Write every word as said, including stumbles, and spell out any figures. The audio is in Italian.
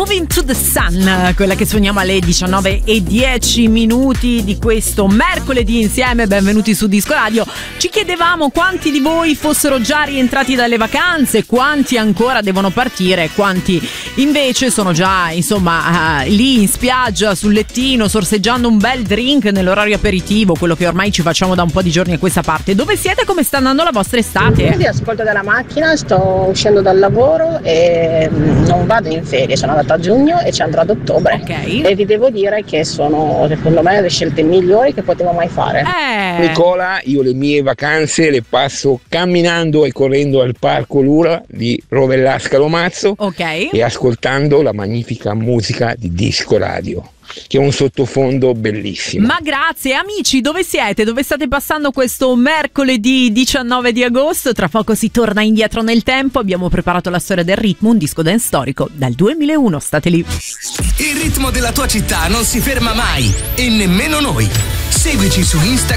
Moving to the Sun, quella che suoniamo alle diciannove e dieci minuti di questo mercoledì insieme. Benvenuti su Disco Radio. Ci chiedevamo quanti di voi fossero già rientrati dalle vacanze, quanti ancora devono partire, quanti invece sono già insomma uh, lì in spiaggia sul lettino sorseggiando un bel drink nell'orario aperitivo, quello che ormai ci facciamo da un po' di giorni a questa parte. Dove siete? Come sta andando la vostra estate? Quindi ascolto dalla macchina, sto uscendo dal lavoro e non vado in ferie, sono andata a giugno e ci andrò ad ottobre. Ok. E vi devo dire che sono secondo me le scelte migliori che potevo mai fare. Eh. Nicola, io le mie vacanze le passo camminando e correndo al parco Lura di Rovella Scalomazzo, Ok. e ascoltando la magnifica musica di Disco Radio, che è un sottofondo bellissimo. Ma grazie amici, dove siete? Dove state passando questo mercoledì diciannove di agosto? Tra poco si torna indietro nel tempo. Abbiamo preparato la storia del ritmo, un disco dance storico dal duemilauno. State lì. Il ritmo della tua città non si ferma mai e nemmeno noi. Seguici su Instagram